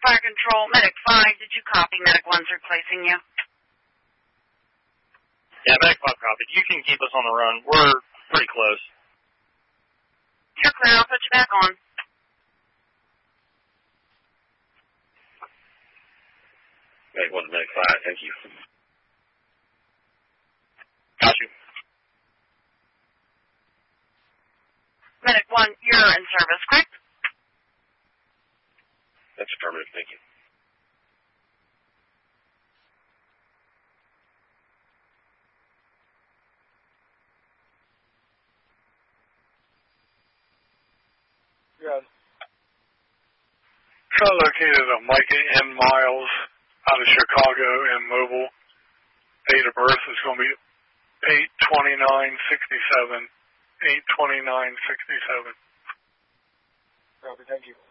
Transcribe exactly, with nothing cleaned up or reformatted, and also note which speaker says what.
Speaker 1: Fire Control, Medic five, did you copy? Medic one's replacing you.
Speaker 2: Yeah, Medic five copied. You can keep us on the run. We're pretty close.
Speaker 1: You're clear. I'll put you back on.
Speaker 3: Medic one to Medic five, thank you.
Speaker 2: Got you.
Speaker 1: Medic one, you're in service, correct?
Speaker 3: That's affirmative, thank you.
Speaker 4: Good. Shot located at Micah N. Miles out of Chicago and mobile. Date of birth is going to be eight twenty-nine sixty-seven. eight twenty-nine sixty-seven. Copy, thank you.